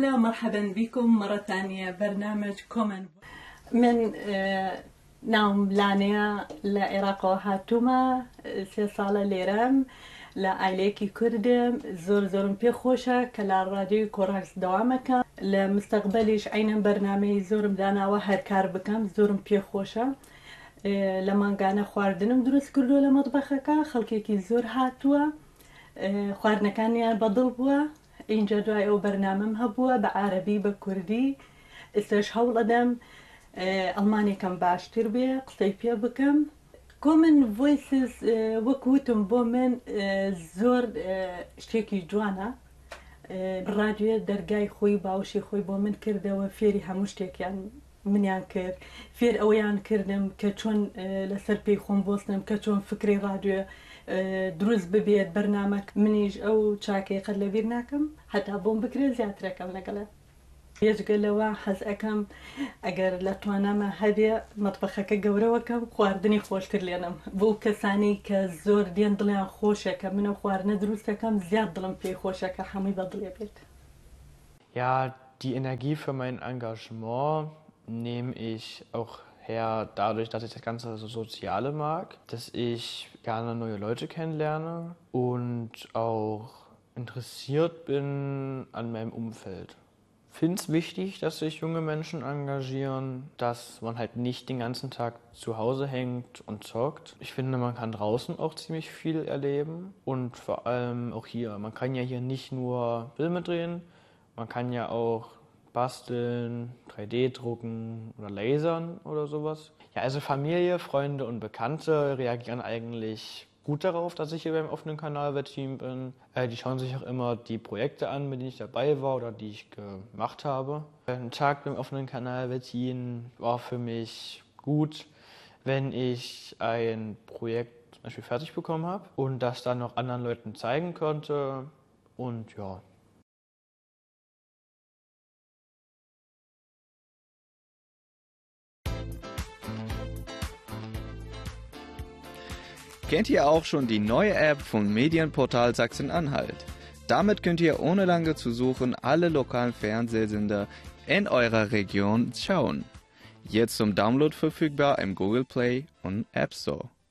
وسهلا، مرحبا بكم مرة ثانية برنامج كومن. من نام لانيا لعراق هاتوما سي صالة ليرام لعائليكي كردم زورم بي خوشة كلا راديو كوراكس دوامك لمستقبليش عينا برنامج زورم دانا وهر كار بكم زورم بي خوشة لما كان خواردنم دروس كردو لمطبخك خلقيكي زور هاتوا خواردنا كان بدل بوا اینجا دوای او برنامه هبووە بە عربی بە کوردی ئێستاش هەوڵ ئەدەم ئەڵمانیەکەم باشتر بێ قسەی پێ بکەم. کۆمن ڤۆیسز وەک وتم بۆ من زۆر شتێکی جوانە. ڕادیۆ دەرگای خۆی باوشی خۆی بۆ من کردەوە، فێری هەموو شتێکیان منیان کرد، فێر ئەوەیان کردم کە چۆن لەسەر پێی خۆم بۆستم کە چۆن فکری ڕادیۆ دروست ببێت بەرنامەک. منیش ئەو چاکەی قەت لەبیر ناکەم هەتا بۆم بکرێت زیاترەکەم لەگەڵێت. پێشگەلەوە حەز ئەەکەم ئەگەر لە توانامە هەبێ مەطبەخەکە گەورەوەکەم خواردنی خۆشتر لێنم بۆ کەسانی کە زۆر دێن دڵیان خۆشەکە منە خواردنە دروستەکەم زیاد دڵم پێی خۆشەکە هەمووی بەدڵێ بێت. Ja, die Energie für mein Engagement nehme ich auch her dadurch, dass ich das ganze Soziale mag, dass ich gerne neue Leute kennenlerne und auch interessiert bin an meinem Umfeld. Ich finde es wichtig, dass sich junge Menschen engagieren, dass man halt nicht den ganzen Tag zu Hause hängt und zockt. Ich finde, man kann draußen auch ziemlich viel erleben und vor allem auch hier. Man kann ja hier nicht nur Filme drehen, man kann ja auch basteln, 3D drucken oder lasern oder sowas. Ja, also Familie, Freunde und Bekannte reagieren eigentlich gut darauf, dass ich hier beim offenen Kanal-Team bin. Die schauen sich auch immer die Projekte an, mit denen ich dabei war oder die ich gemacht habe. Ein Tag beim offenen Kanal-Team war für mich gut, wenn ich ein Projekt zum Beispiel fertig bekommen habe und das dann noch anderen Leuten zeigen konnte und ja. Kennt ihr auch schon die neue App vom Medienportal Sachsen-Anhalt? Damit könnt ihr ohne lange zu suchen alle lokalen Fernsehsender in eurer Region schauen. Jetzt zum Download verfügbar im Google Play und App Store.